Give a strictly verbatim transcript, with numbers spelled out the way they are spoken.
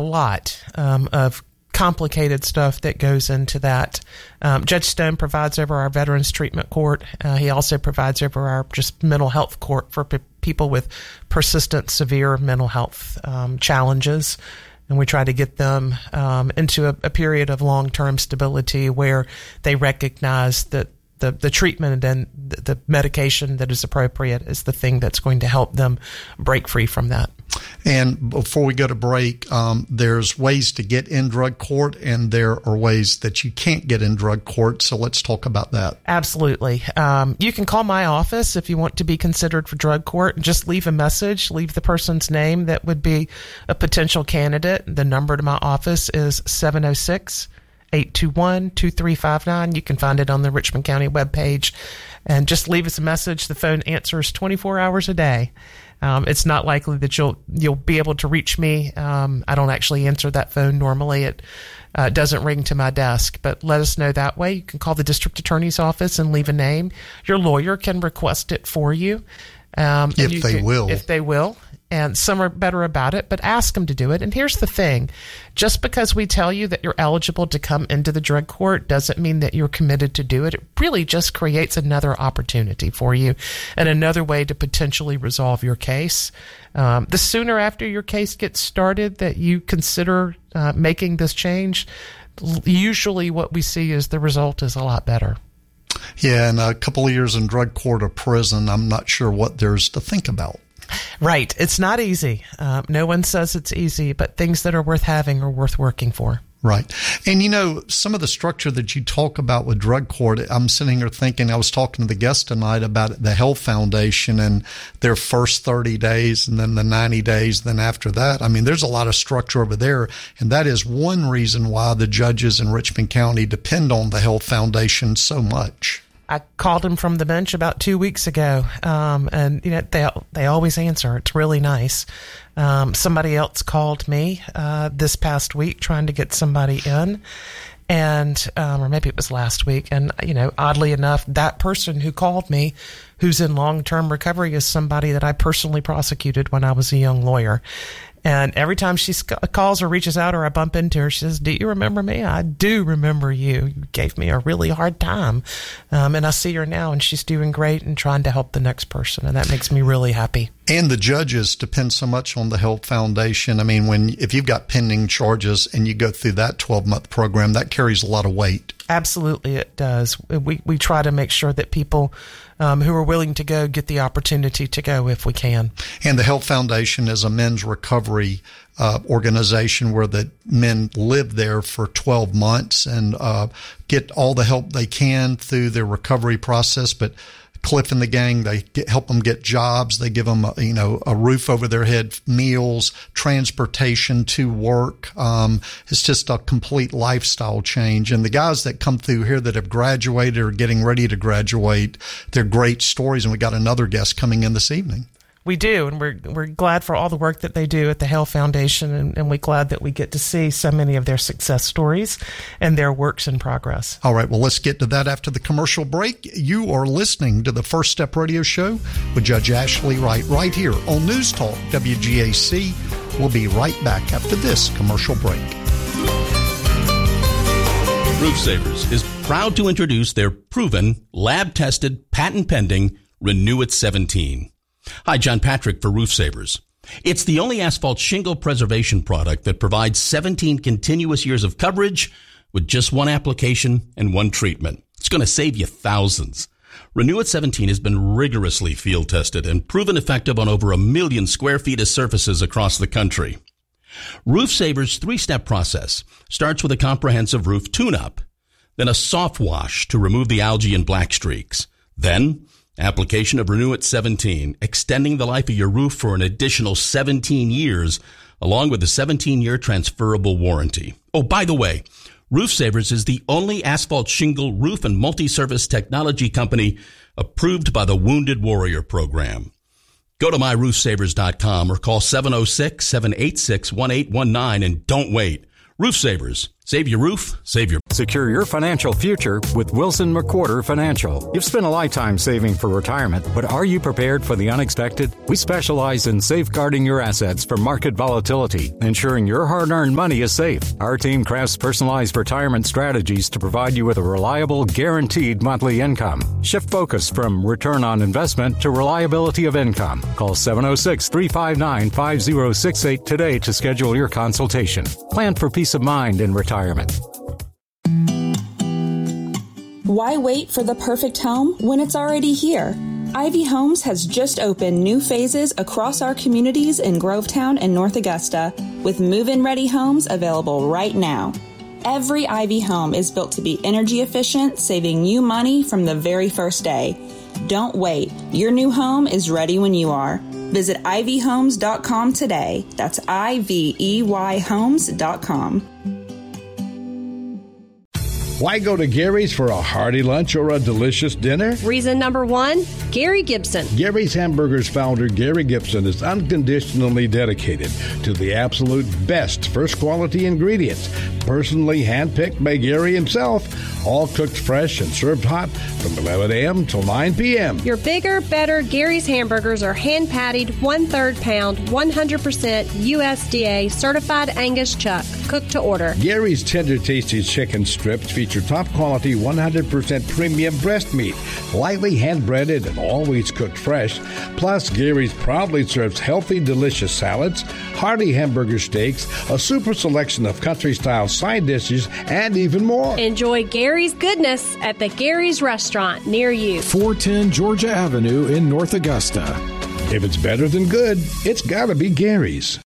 lot um, of complicated stuff that goes into that. Um, Judge Stone provides over our Veterans Treatment Court. Uh, he also provides over our just mental health court for p- people with persistent, severe mental health um, challenges. And we try to get them um, into a, a period of long-term stability where they recognize that the, the treatment and the, the medication that is appropriate is the thing that's going to help them break free from that. And before we go to break, um, there's ways to get in drug court, and there are ways that you can't get in drug court. So let's talk about that. Absolutely. Um, you can call my office if you want to be considered for drug court. Just leave a message, leave the person's name that would be a potential candidate. The number to my office is seven oh six, eight two one, two three five nine. You can find it on the Richmond County webpage. And just leave us a message. The phone answers twenty-four hours a day. Um, it's not likely that you'll you'll be able to reach me. Um, I don't actually answer that phone normally. It uh, doesn't ring to my desk, but let us know that way. You can call the district attorney's office and leave a name. Your lawyer can request it for you. Um, if you they can, will. If they will. And some are better about it, but ask them to do it. And here's the thing. Just because we tell you that you're eligible to come into the drug court doesn't mean that you're committed to do it. It really just creates another opportunity for you and another way to potentially resolve your case. Um, the sooner after your case gets started that you consider uh, making this change, usually what we see is the result is a lot better. Yeah, and a couple of years in drug court or prison, I'm not sure what there's to think about. Right. It's not easy. Uh, no one says it's easy, but things that are worth having are worth working for. Right. And, you know, some of the structure that you talk about with drug court, I'm sitting here thinking, I was talking to the guest tonight about the Health Foundation and their first thirty days and then the ninety days. Then after that, I mean, there's a lot of structure over there. And that is one reason why the judges in Richmond County depend on the Health Foundation so much. I called him from the bench about two weeks ago, um, and you know they they always answer. It's really nice. Um, somebody else called me uh, this past week trying to get somebody in, and um, or maybe it was last week. And you know, oddly enough, that person who called me, who's in long-term recovery, is somebody that I personally prosecuted when I was a young lawyer. And every time she calls or reaches out or I bump into her, she says, "Do you remember me?" I do remember you. You gave me a really hard time. Um, and I see her now, and she's doing great and trying to help the next person. And that makes me really happy. And the judges depend so much on the Health Foundation. I mean, when if you've got pending charges and you go through that twelve-month program, that carries a lot of weight. Absolutely, it does. We we try to make sure that people um, who are willing to go get the opportunity to go if we can. And the Health Foundation is a men's recovery uh, organization where the men live there for twelve months and uh, get all the help they can through their recovery process. But Cliff and the gang, they get, help them get jobs. They give them, a, you know, a roof over their head, meals, transportation to work. Um, it's just a complete lifestyle change. And the guys that come through here that have graduated or getting ready to graduate, they're great stories. And we got another guest coming in this evening. We do, and we're we're glad for all the work that they do at the Health Foundation, and, and we're glad that we get to see so many of their success stories and their works in progress. All right, well, let's get to that after the commercial break. You are listening to the First Step Radio Show with Judge Ashley Wright right here on News Talk W G A C. We'll be right back after this commercial break. Roof Savers is proud to introduce their proven, lab-tested, patent-pending Renew-It seventeen. Hi, John Patrick for Roof Savers. It's the only asphalt shingle preservation product that provides seventeen continuous years of coverage with just one application and one treatment. It's going to save you thousands. Renew-It seventeen has been rigorously field tested and proven effective on over a million square feet of surfaces across the country. Roof Savers' three-step process starts with a comprehensive roof tune-up, then a soft wash to remove the algae and black streaks, then application of Renew-It seventeen, extending the life of your roof for an additional seventeen years, along with a seventeen-year transferable warranty. Oh, by the way, Roof Savers is the only asphalt shingle roof and multi-service technology company approved by the Wounded Warrior Program. Go to my roof savers dot com or call seven oh six, seven eight six, one eight one nine and don't wait. Roof Savers, Save your roof, save your... Secure your financial future with Wilson McWhorter Financial. You've spent a lifetime saving for retirement, but are you prepared for the unexpected? We specialize in safeguarding your assets from market volatility, ensuring your hard-earned money is safe. Our team crafts personalized retirement strategies to provide you with a reliable, guaranteed monthly income. Shift focus from return on investment to reliability of income. Call seven oh six, three five nine, five oh six eight today to schedule your consultation. Plan for peace of mind in retirement. Why wait for the perfect home when it's already here? Ivy Homes has just opened new phases across our communities in Grovetown and North Augusta, with move-in ready homes available right now. Every Ivy home is built to be energy efficient, saving you money from the very first day. Don't wait. Your new home is ready when you are. Visit ivy homes dot com today. That's I V E Y homes dot com. Why go to Gary's for a hearty lunch or a delicious dinner? Reason number one, Gary Gibson. Gary's Hamburgers founder Gary Gibson is unconditionally dedicated to the absolute best first quality ingredients, personally handpicked by Gary himself, all cooked fresh and served hot from eleven a.m. till nine p.m. Your bigger, better Gary's hamburgers are hand-patted, one-third pound, one hundred percent U S D A certified Angus chuck, cooked to order. Gary's tender, tasty chicken strips feature top-quality, one hundred percent premium breast meat, lightly hand-breaded and always cooked fresh. Plus, Gary's proudly serves healthy, delicious salads, hearty hamburger steaks, a super selection of country-style side dishes, and even more. Enjoy Gary's goodness at the Gary's Restaurant near you. four ten Georgia Avenue in North Augusta. If it's better than good, it's got to be Gary's.